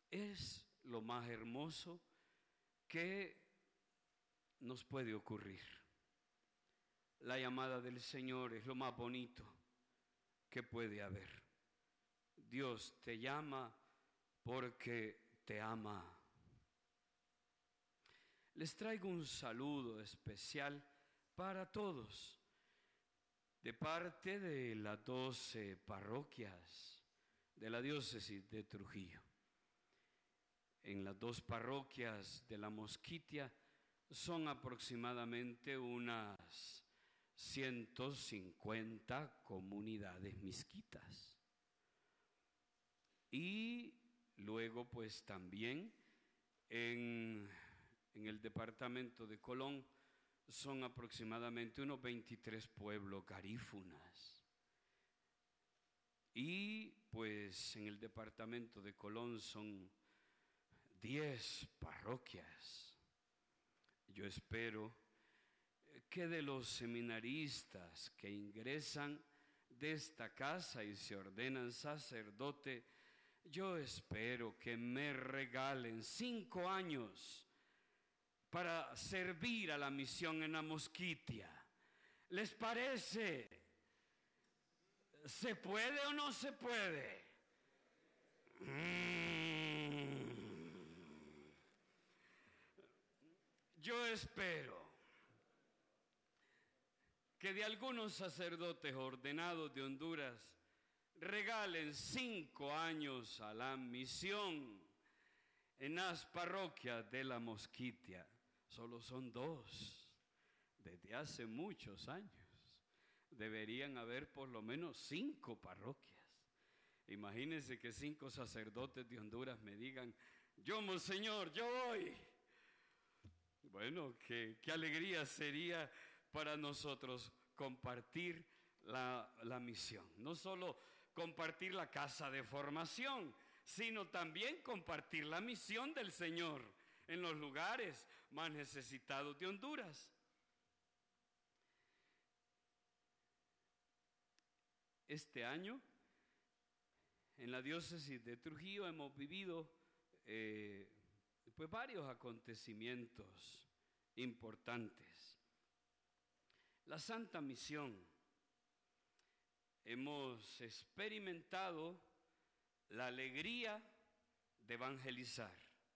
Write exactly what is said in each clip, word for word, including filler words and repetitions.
es lo más hermoso que nos puede ocurrir. La llamada del Señor es lo más bonito que puede haber. Dios te llama porque te ama. Les traigo un saludo especial para todos, de parte de las doce parroquias de la diócesis de Trujillo. En las dos parroquias de la Mosquitia son aproximadamente unas ciento cincuenta comunidades misquitas. Y luego pues también en, en el departamento de Colón son aproximadamente unos veintitrés pueblos garífunas. Y pues en el departamento de Colón son diez parroquias. Yo espero que de los seminaristas que ingresan de esta casa y se ordenan sacerdote, yo espero que me regalen cinco años para servir a la misión en la Mosquitia. ¿Les parece? ¿Se puede o no se puede? Mm. Yo espero que de algunos sacerdotes ordenados de Honduras regalen cinco años a la misión en las parroquias de la Mosquitia. Solo son dos, desde hace muchos años. Deberían haber por lo menos cinco parroquias. Imagínense que cinco sacerdotes de Honduras me digan: yo, monseñor, yo voy. Bueno, qué, qué alegría sería para nosotros compartir la, la misión. No solo compartir la casa de formación, sino también compartir la misión del Señor en los lugares más necesitados de Honduras. Este año, en la diócesis de Trujillo, hemos vivido eh, pues varios acontecimientos importantes. La Santa Misión. Hemos experimentado la alegría de evangelizar.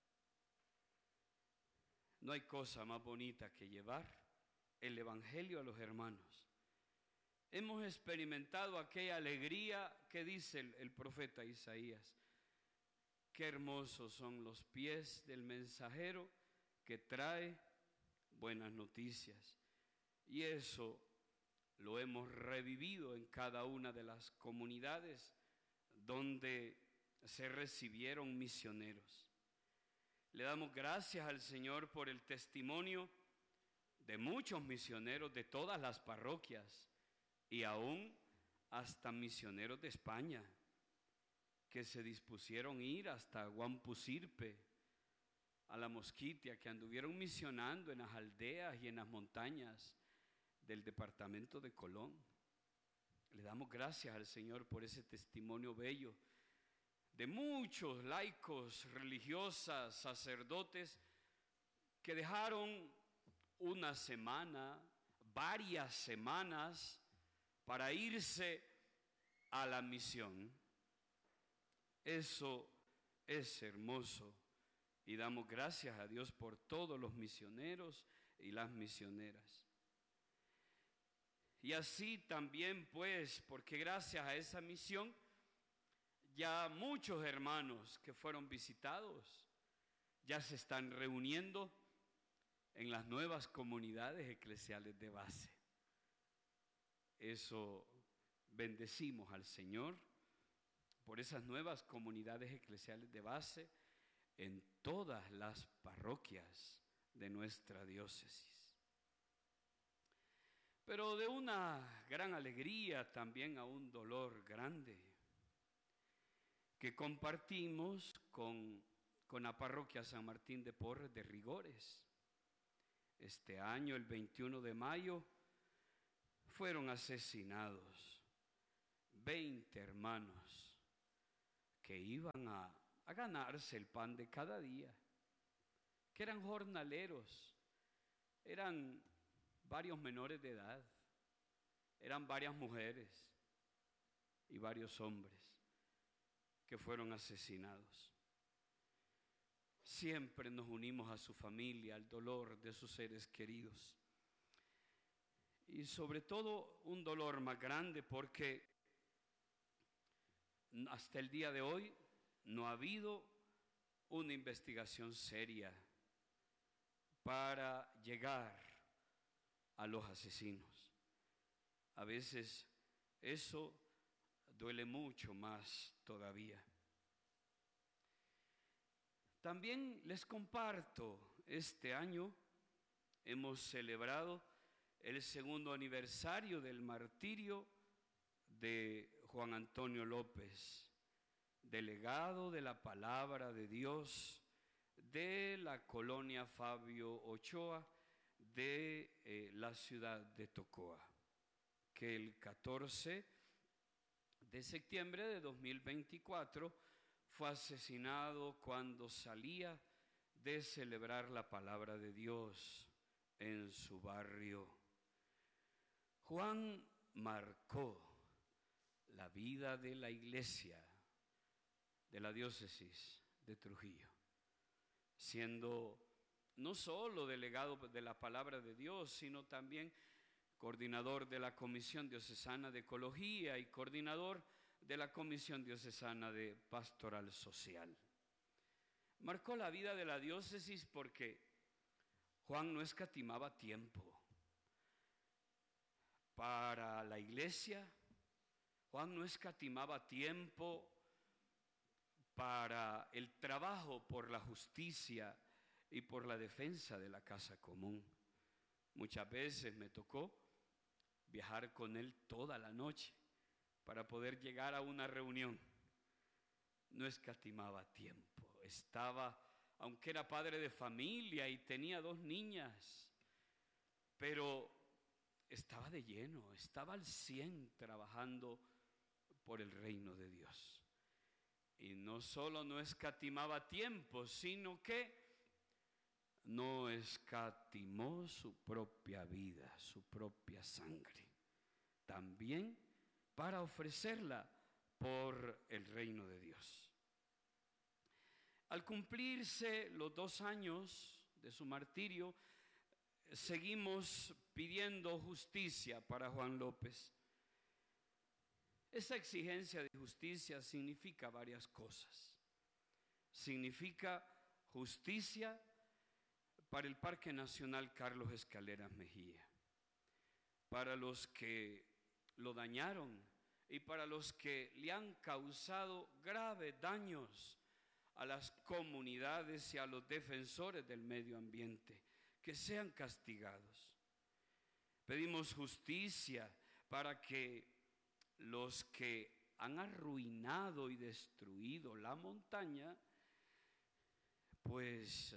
No hay cosa más bonita que llevar el evangelio a los hermanos. Hemos experimentado aquella alegría que dice el, el profeta Isaías: qué hermosos son los pies del mensajero que trae buenas noticias. Y eso lo hemos revivido en cada una de las comunidades donde se recibieron misioneros. Le damos gracias al Señor por el testimonio de muchos misioneros de todas las parroquias y aún hasta misioneros de España que se dispusieron a ir hasta Guampusirpe, a la Mosquitia, que anduvieron misionando en las aldeas y en las montañas del departamento de Colón. Le damos gracias al Señor por ese testimonio bello de muchos laicos, religiosas, sacerdotes que dejaron una semana, varias semanas para irse a la misión. Eso es hermoso y damos gracias a Dios por todos los misioneros y las misioneras. Y así también pues, porque gracias a esa misión, ya muchos hermanos que fueron visitados ya se están reuniendo en las nuevas comunidades eclesiales de base. Eso bendecimos al Señor por esas nuevas comunidades eclesiales de base en todas las parroquias de nuestra diócesis. Pero de una gran alegría también a un dolor grande que compartimos con, con la parroquia San Martín de Porres de Rigores. Este año, el veintiuno de mayo, fueron asesinados veinte hermanos que iban a, a ganarse el pan de cada día, que eran jornaleros, eran varios menores de edad, eran varias mujeres y varios hombres que fueron asesinados. Siempre nos unimos a su familia, al dolor de sus seres queridos. Y sobre todo un dolor más grande porque hasta el día de hoy no ha habido una investigación seria para llegar a los asesinos. A veces eso duele mucho más todavía. También les comparto, este año hemos celebrado el segundo aniversario del martirio de Juan Antonio López, delegado de la palabra de Dios de la colonia Fabio Ochoa de eh, la ciudad de Tocoa, que el catorce de septiembre de dos mil veinticuatro fue asesinado cuando salía de celebrar la palabra de Dios en su barrio. Juan marcó la vida de la iglesia de la diócesis de Trujillo, siendo no solo delegado de la palabra de Dios, sino también coordinador de la Comisión Diocesana de Ecología y coordinador de la Comisión Diocesana de Pastoral Social. Marcó la vida de la diócesis porque Juan no escatimaba tiempo para la iglesia. Juan no escatimaba tiempo para el trabajo por la justicia y por la defensa de la casa común. Muchas veces me tocó viajar con él toda la noche para poder llegar a una reunión. No escatimaba tiempo. Estaba, aunque era padre de familia y tenía dos niñas, pero estaba de lleno, estaba al cien trabajando por el reino de Dios. Y no solo no escatimaba tiempo, sino que no escatimó su propia vida, su propia sangre, también para ofrecerla por el reino de Dios. Al cumplirse los dos años de su martirio, seguimos pidiendo justicia para Juan López. Esa exigencia de justicia significa varias cosas. Significa justicia para el Parque Nacional Carlos Escaleras Mejía, para los que lo dañaron y para los que le han causado graves daños a las comunidades y a los defensores del medio ambiente, que sean castigados. Pedimos justicia para que los que han arruinado y destruido la montaña, pues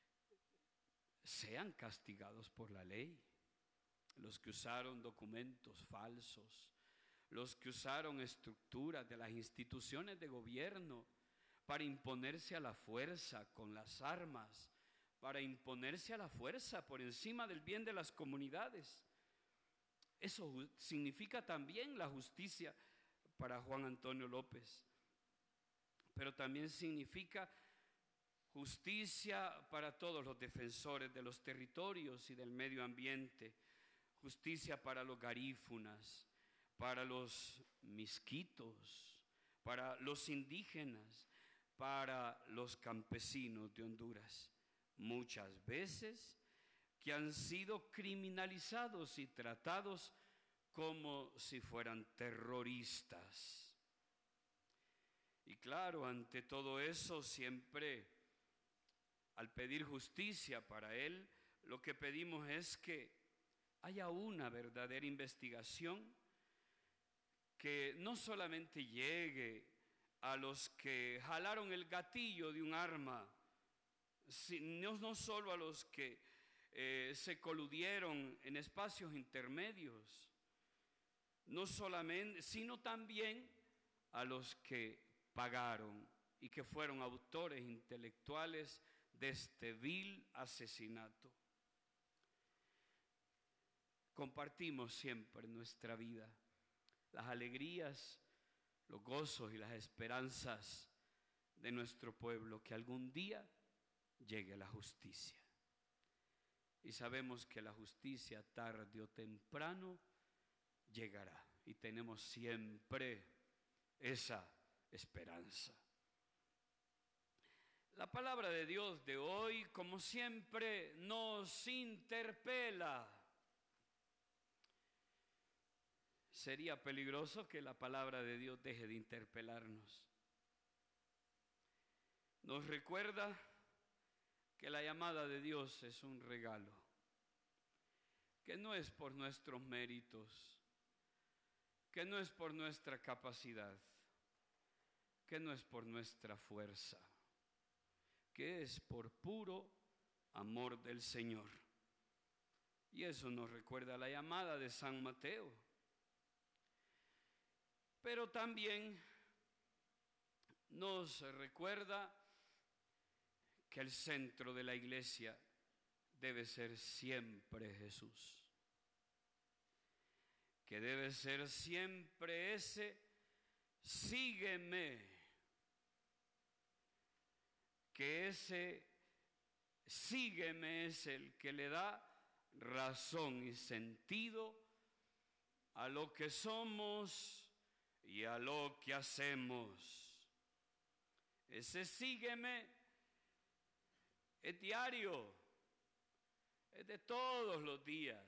sean castigados por la ley. Los que usaron documentos falsos, los que usaron estructuras de las instituciones de gobierno para imponerse a la fuerza con las armas, para imponerse a la fuerza por encima del bien de las comunidades. Eso significa también la justicia para Juan Antonio López, pero también significa justicia para todos los defensores de los territorios y del medio ambiente, justicia para los garífunas, para los misquitos, para los indígenas, para los campesinos de Honduras, muchas veces que han sido criminalizados y tratados como si fueran terroristas. Y claro, ante todo eso, siempre al pedir justicia para él, lo que pedimos es que haya una verdadera investigación que no solamente llegue a los que jalaron el gatillo de un arma, sino no solo a los que eh, se coludieron en espacios intermedios, no solamente, sino también a los que pagaron y que fueron autores intelectuales de este vil asesinato. Compartimos siempre en nuestra vida las alegrías, los gozos y las esperanzas de nuestro pueblo, que algún día llegue la justicia. Y sabemos que la justicia tarde o temprano llegará, y tenemos siempre esa esperanza. La palabra de Dios de hoy, como siempre, nos interpela. Sería peligroso que la palabra de Dios deje de interpelarnos. Nos recuerda que la llamada de Dios es un regalo, que no es por nuestros méritos, que no es por nuestra capacidad, que no es por nuestra fuerza, que es por puro amor del Señor. Y eso nos recuerda la llamada de San Mateo. Pero también nos recuerda que el centro de la iglesia debe ser siempre Jesús, que debe ser siempre ese sígueme, que ese sígueme es el que le da razón y sentido a lo que somos y a lo que hacemos. Ese sígueme es diario, es de todos los días.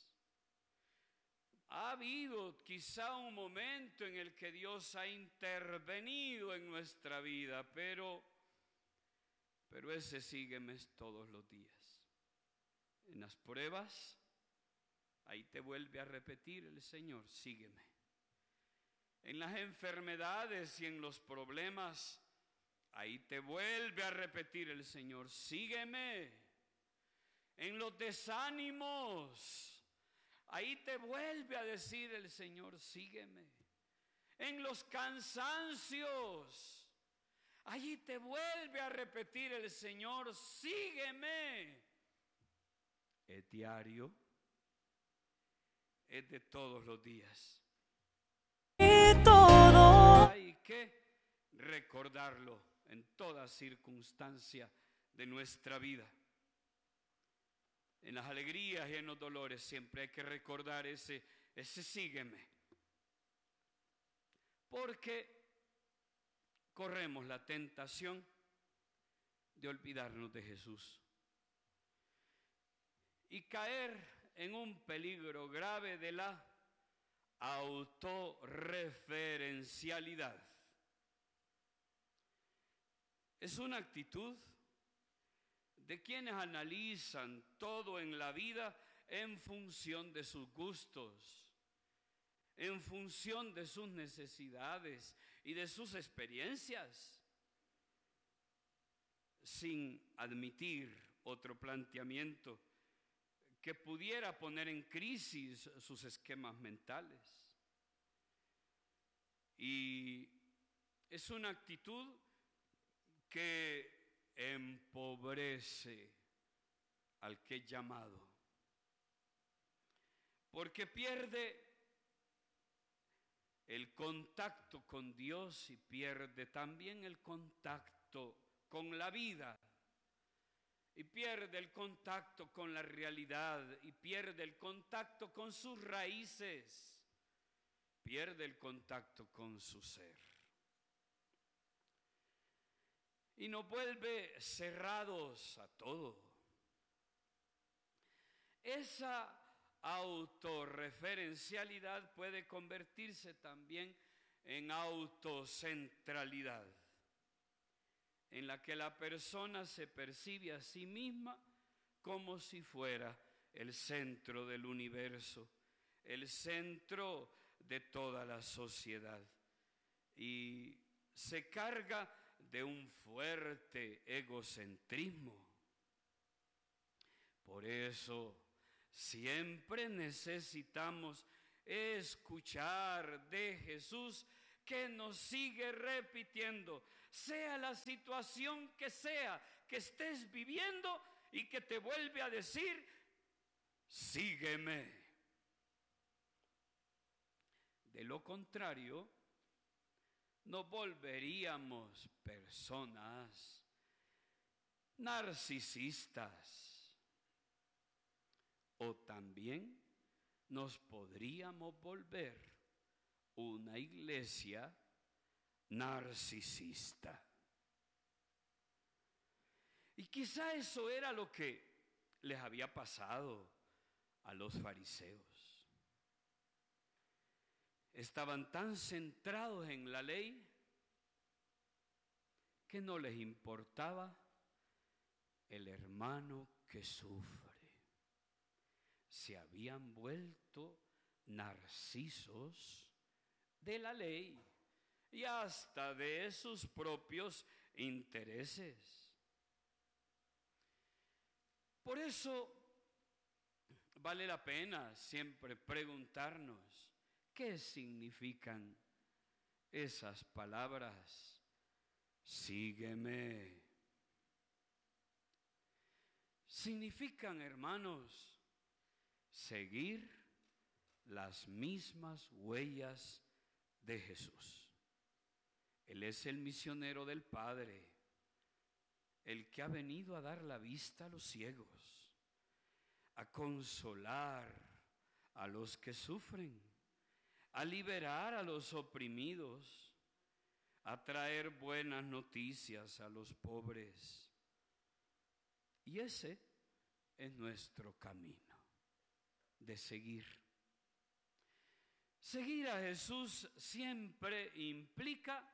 Ha habido quizá un momento en el que Dios ha intervenido en nuestra vida, pero, pero ese sígueme es todos los días. En las pruebas, ahí te vuelve a repetir el Señor, sígueme. En las enfermedades y en los problemas, ahí te vuelve a repetir el Señor, sígueme. En los desánimos, ahí te vuelve a decir el Señor, sígueme. En los cansancios, allí te vuelve a repetir el Señor, sígueme. Es diario, es de todos los días. Y todo hay que recordarlo en toda circunstancia de nuestra vida. En las alegrías y en los dolores siempre hay que recordar ese, ese sígueme. Porque corremos la tentación de olvidarnos de Jesús y caer en un peligro grave de la autorreferencialidad. Es una actitud de quienes analizan todo en la vida en función de sus gustos, en función de sus necesidades y de sus experiencias, sin admitir otro planteamiento que pudiera poner en crisis sus esquemas mentales. Y es una actitud que empobrece al que es llamado, porque pierde el contacto con Dios y pierde también el contacto con la vida, y pierde el contacto con la realidad, y pierde el contacto con sus raíces, pierde el contacto con su ser. Y nos vuelve cerrados a todo. Esa autorreferencialidad puede convertirse también en autocentralidad, en la que la persona se percibe a sí misma como si fuera el centro del universo, el centro de toda la sociedad, y se carga de un fuerte egocentrismo. Por eso siempre necesitamos escuchar de Jesús, que nos sigue repitiendo, sea la situación que sea que estés viviendo y que te vuelve a decir, sígueme. De lo contrario, nos volveríamos personas narcisistas, o también nos podríamos volver una iglesia narcisista. Y quizá eso era lo que les había pasado a los fariseos. Estaban tan centrados en la ley que no les importaba el hermano que sufre. Se habían vuelto narcisos de la ley y hasta de sus propios intereses. Por eso vale la pena siempre preguntarnos qué significan esas palabras. Sígueme. Significan, hermanos, seguir las mismas huellas de Jesús. Él es el misionero del Padre, el que ha venido a dar la vista a los ciegos, a consolar a los que sufren, a liberar a los oprimidos, a traer buenas noticias a los pobres. Y ese es nuestro camino de seguir. Seguir a Jesús siempre implica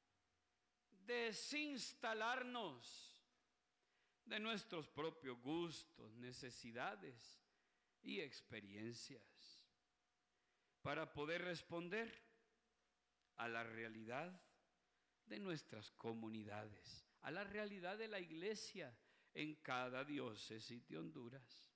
desinstalarnos de nuestros propios gustos, necesidades y experiencias para poder responder a la realidad de nuestras comunidades, a la realidad de la iglesia en cada diócesis de Honduras.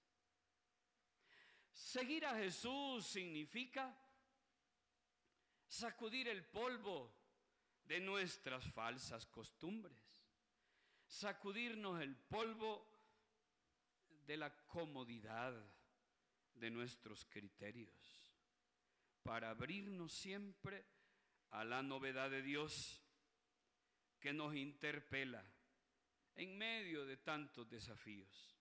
Seguir a Jesús significa sacudir el polvo de nuestras falsas costumbres, sacudirnos el polvo de la comodidad de nuestros criterios, para abrirnos siempre a la novedad de Dios que nos interpela en medio de tantos desafíos.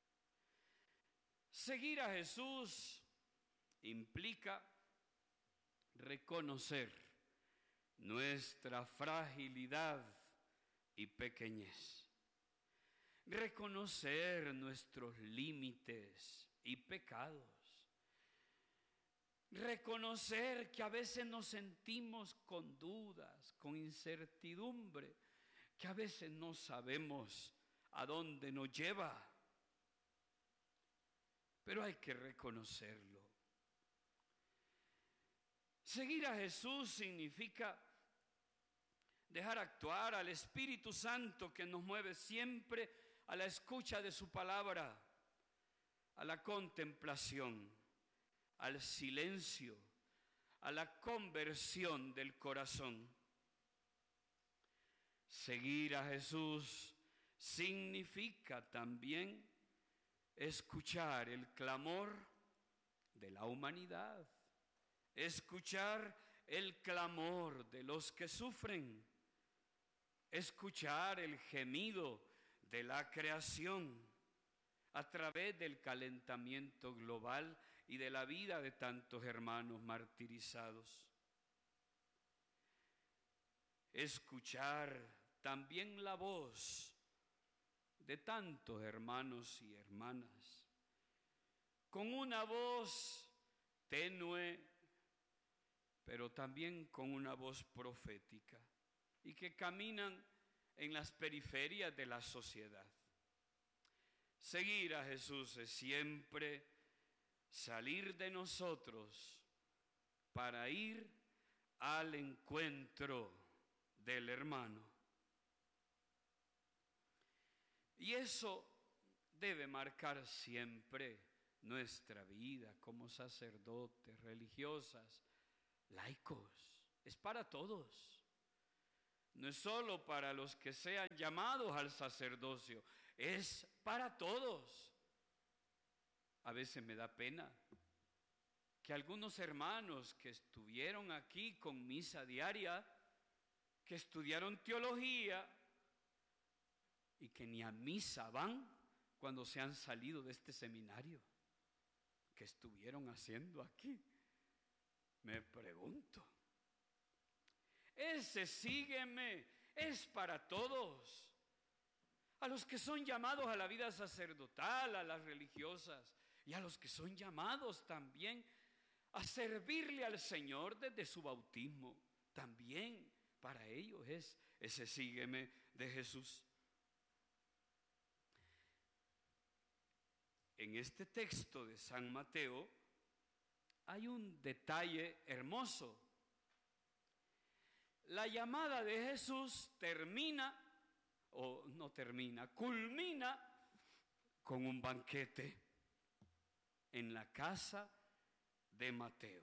Seguir a Jesús implica reconocer nuestra fragilidad y pequeñez, reconocer nuestros límites y pecados, reconocer que a veces nos sentimos con dudas, con incertidumbre, que a veces no sabemos a dónde nos lleva, pero hay que reconocerlo. Seguir a Jesús significa dejar actuar al Espíritu Santo que nos mueve siempre a la escucha de su palabra, a la contemplación, al silencio, a la conversión del corazón. Seguir a Jesús significa también escuchar el clamor de la humanidad, escuchar el clamor de los que sufren, escuchar el gemido de la creación a través del calentamiento global y de la vida de tantos hermanos martirizados. Escuchar también la voz de tantos hermanos y hermanas, con una voz tenue, pero también con una voz profética, y que caminan en las periferias de la sociedad. Seguir a Jesús es siempre salir de nosotros para ir al encuentro del hermano. Y eso debe marcar siempre nuestra vida como sacerdotes, religiosas, laicos. Es para todos. No es solo para los que sean llamados al sacerdocio, es para todos. A veces me da pena que algunos hermanos que estuvieron aquí con misa diaria, que estudiaron teología y que ni a misa van cuando se han salido de este seminario, ¿qué estuvieron haciendo aquí? Me pregunto. Ese sígueme es para todos. A los que son llamados a la vida sacerdotal, a las religiosas, y a los que son llamados también a servirle al Señor desde su bautismo. También para ellos es ese sígueme de Jesús. En este texto de San Mateo hay un detalle hermoso. La llamada de Jesús termina, o no termina, culmina con un banquete en la casa de Mateo.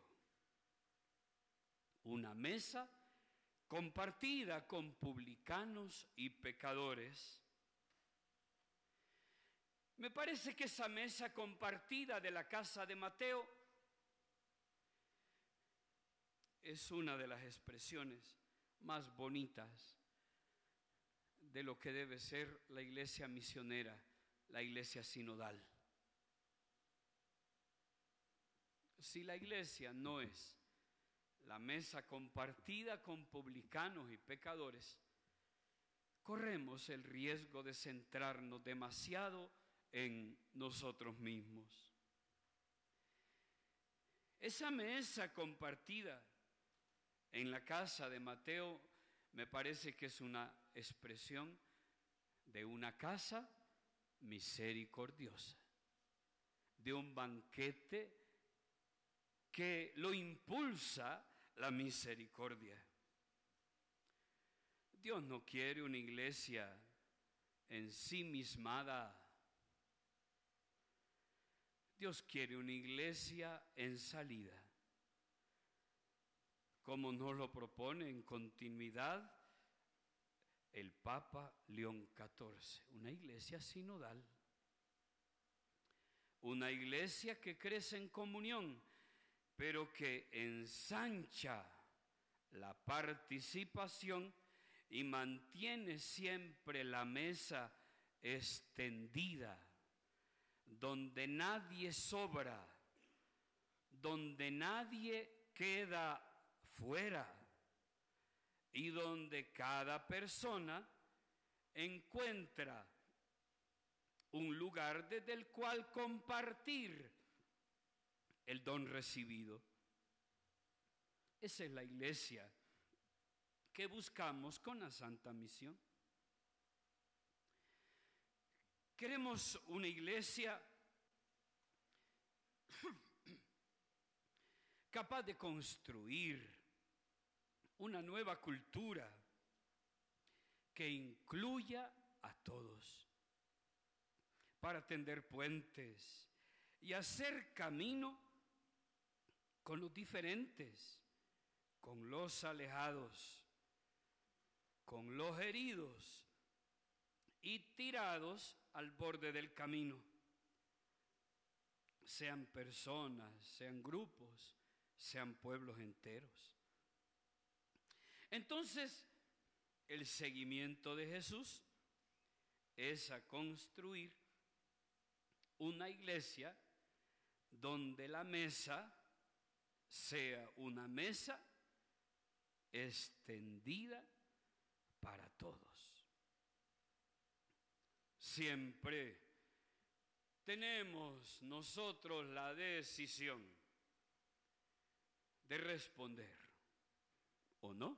Una mesa compartida con publicanos y pecadores. Me parece que esa mesa compartida de la casa de Mateo es una de las expresiones más bonitas de lo que debe ser la iglesia misionera, la iglesia sinodal. Si la iglesia no es la mesa compartida con publicanos y pecadores, corremos el riesgo de centrarnos demasiado en nosotros mismos. Esa mesa compartida en la casa de Mateo me parece que es una expresión de una casa misericordiosa, de un banquete que lo impulsa la misericordia. Dios no quiere una iglesia ensimismada. Dios quiere una iglesia en salida, como nos lo propone en continuidad el Papa León catorce, una iglesia sinodal, una iglesia que crece en comunión, pero que ensancha la participación y mantiene siempre la mesa extendida, donde nadie sobra, donde nadie queda fuera y donde cada persona encuentra un lugar desde el cual compartir el don recibido. Esa es la iglesia que buscamos con la Santa Misión. Queremos una iglesia capaz de construir una nueva cultura que incluya a todos, para tender puentes y hacer camino con los diferentes, con los alejados, con los heridos y tirados al borde del camino, sean personas, sean grupos, sean pueblos enteros. Entonces, el seguimiento de Jesús es a construir una iglesia donde la mesa sea una mesa extendida para todos. Siempre tenemos nosotros la decisión de responder, ¿o no?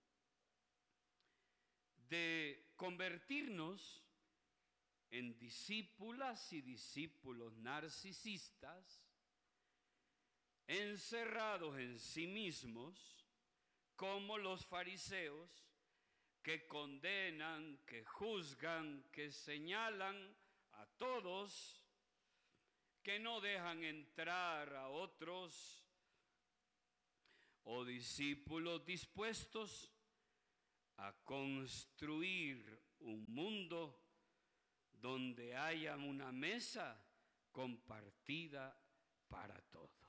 De convertirnos en discípulas y discípulos narcisistas, encerrados en sí mismos, como los fariseos, que condenan, que juzgan, que señalan a todos, que no dejan entrar a otros, o discípulos dispuestos a construir un mundo donde haya una mesa compartida para todos.